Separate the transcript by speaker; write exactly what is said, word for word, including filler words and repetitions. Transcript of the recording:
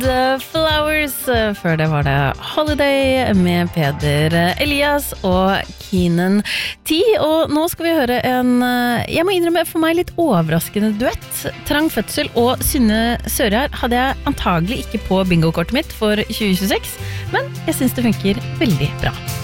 Speaker 1: The Flowers. Før det var det Holiday med Peder Elias og Keenan T. Og nå skal vi høre en, jeg må innrømme for meg litt overraskende duett. Trang Fødsel og Synne Sørjar hadde jeg antagelig ikke på bingo-kortet mitt for tjue tjueseks, men jeg synes det funker veldig bra.